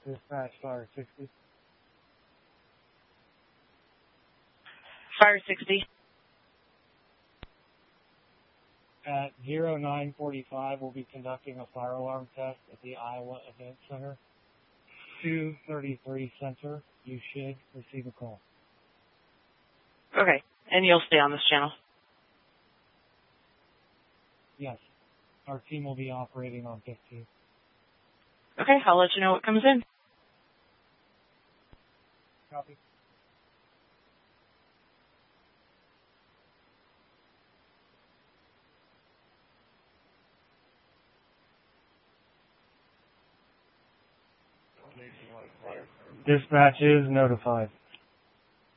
Dispatch Fire 60. Fire 60. At 0945, we'll be conducting a fire alarm test at the Iowa Event Center. 233 Center. You should receive a call. Okay. And you'll stay on this channel? Yes. Our team will be operating on 15. Okay, I'll let you know what comes in. Copy. Dispatch is notified.